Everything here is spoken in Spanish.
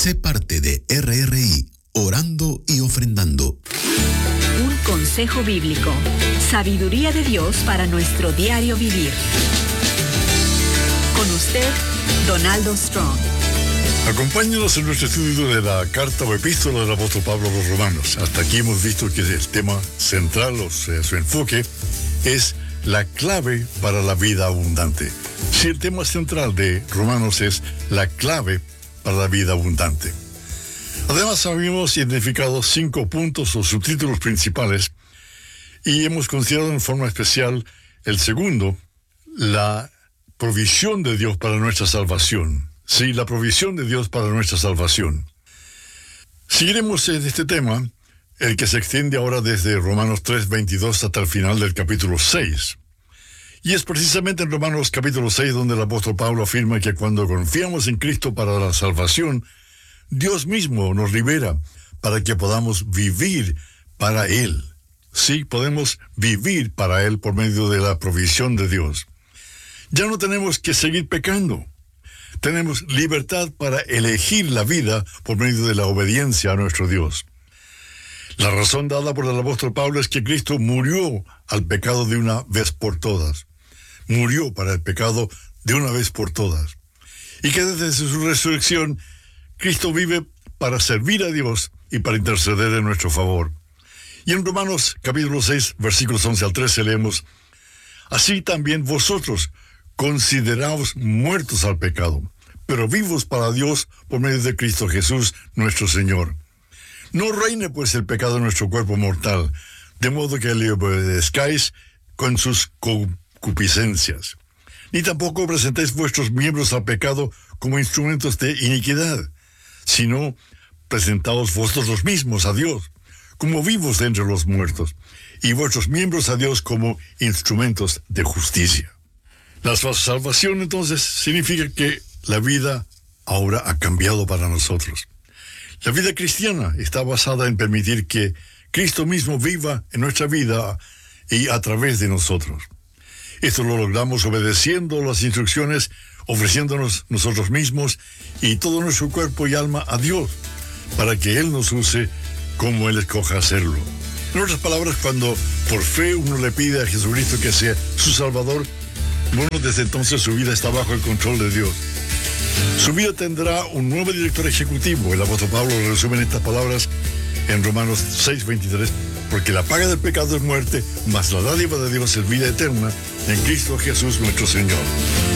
Sé parte de RRI, orando y ofrendando. Un consejo bíblico. Sabiduría de Dios para nuestro diario vivir. Con usted, Donaldo Strong. Acompáñenos en nuestro estudio de la carta o epístola del apóstol Pablo a los Romanos. Hasta aquí hemos visto que el tema central, o sea, su enfoque, es la clave para la vida abundante. Si el tema central de Romanos es la clave para la vida abundante. Además, habíamos identificado 5 puntos o subtítulos principales y hemos considerado en forma especial el segundo, la provisión de Dios para nuestra salvación. Sí, la provisión de Dios para nuestra salvación. Seguiremos en este tema, el que se extiende ahora desde Romanos 3:22 hasta el final del capítulo 6. Y es precisamente en Romanos capítulo 6 donde el apóstol Pablo afirma que cuando confiamos en Cristo para la salvación, Dios mismo nos libera para que podamos vivir para Él. Sí, podemos vivir para Él por medio de la provisión de Dios. Ya no tenemos que seguir pecando. Tenemos libertad para elegir la vida por medio de la obediencia a nuestro Dios. La razón dada por el apóstol Pablo es que Cristo murió al pecado de una vez por todas. Murió para el pecado de una vez por todas. Y que desde su resurrección, Cristo vive para servir a Dios y para interceder en nuestro favor. Y en Romanos capítulo 6, versículos 11 al 13 leemos: Así también vosotros consideraos muertos al pecado, pero vivos para Dios por medio de Cristo Jesús, nuestro Señor. No reine pues el pecado en nuestro cuerpo mortal, de modo que le obedezcáis con sus concupiscencias. Ni tampoco presentéis vuestros miembros al pecado como instrumentos de iniquidad, sino presentaos vosotros mismos a Dios, como vivos de entre los muertos, y vuestros miembros a Dios como instrumentos de justicia. La salvación entonces significa que la vida ahora ha cambiado para nosotros. La vida cristiana está basada en permitir que Cristo mismo viva en nuestra vida y a través de nosotros. Esto lo logramos obedeciendo las instrucciones, ofreciéndonos nosotros mismos y todo nuestro cuerpo y alma a Dios, para que Él nos use como Él escoja hacerlo. En otras palabras, cuando por fe uno le pide a Jesucristo que sea su Salvador, bueno, desde entonces su vida está bajo el control de Dios. Su vida tendrá un nuevo director ejecutivo. El apóstol Pablo resume en estas palabras en Romanos 6:23, porque la paga del pecado es muerte, mas la dádiva de Dios es vida eterna en Cristo Jesús nuestro Señor.